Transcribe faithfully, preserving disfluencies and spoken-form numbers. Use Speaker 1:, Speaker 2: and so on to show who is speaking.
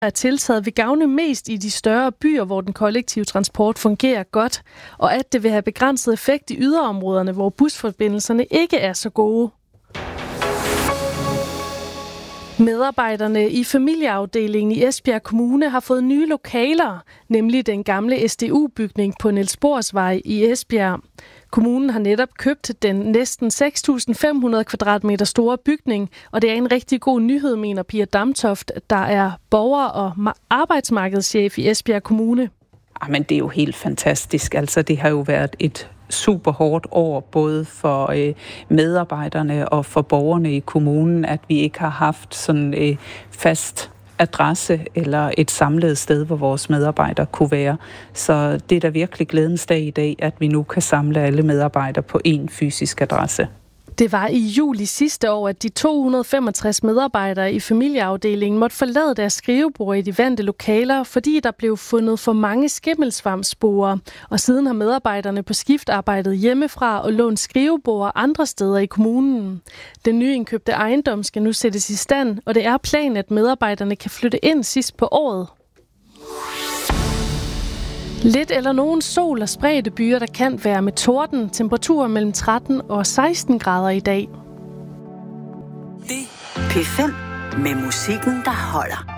Speaker 1: er tiltaget vil gavne mest i de større byer, hvor den kollektive transport fungerer godt, og at det vil have begrænset effekt i yderområderne, hvor busforbindelserne ikke er så gode. Medarbejderne i familieafdelingen i Esbjerg Kommune har fået nye lokaler, nemlig den gamle S D U-bygning på Niels Bohrs Vej i Esbjerg. Kommunen har netop købt den næsten seks tusind fem hundrede kvadratmeter store bygning, og det er en rigtig god nyhed, mener Pia Damtoft, der er borger- og arbejdsmarkedschef i Esbjerg Kommune.
Speaker 2: Jamen, det er jo helt fantastisk. Altså, det har jo været et super hårdt år, både for øh, medarbejderne og for borgerne i kommunen, at vi ikke har haft sådan øh, fast adresse eller et samlet sted, hvor vores medarbejdere kunne være. Så det er da virkelig glædens dag i dag, at vi nu kan samle alle medarbejdere på én fysisk adresse.
Speaker 1: Det var i juli sidste år, at de to hundrede femogtres medarbejdere i familieafdelingen måtte forlade deres skrivebord i de vante lokaler, fordi der blev fundet for mange skimmelsvampsporer. Og siden har medarbejderne på skift arbejdet hjemmefra og lånt skrivebord andre steder i kommunen. Den nyindkøbte ejendom skal nu sættes i stand, og det er planen, at medarbejderne kan flytte ind sidst på året. Lidt eller nogen sol og spredte byer, der kan være med torden. Temperaturer mellem tretten og seksten grader i dag.
Speaker 3: P fem med musikken, der holder.